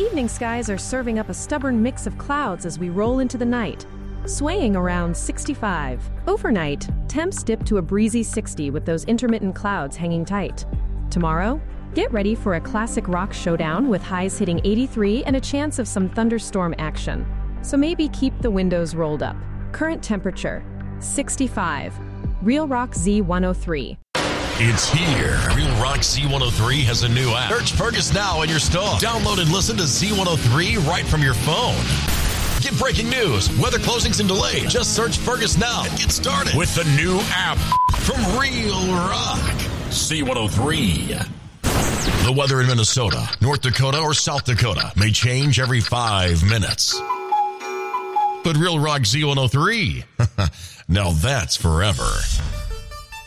Evening skies are serving up a stubborn mix of clouds as we roll into the night, swaying around 65. Overnight, temps dip to a breezy 60 with those intermittent clouds hanging tight. Tomorrow, get ready for a classic rock showdown with highs hitting 83 and a chance of some thunderstorm action. So maybe keep the windows rolled up. Current temperature, 65. Real Rock Z103. It's here. Real Rock Z103 has a new app. Search Fergus now in your store. Download and listen to Z103 right from your phone. Get breaking news, weather closings and delays. Just search Fergus now and get started with the new app from Real Rock Z103. The weather in Minnesota, North Dakota, or South Dakota may change every 5 minutes. But Real Rock Z103, now that's forever.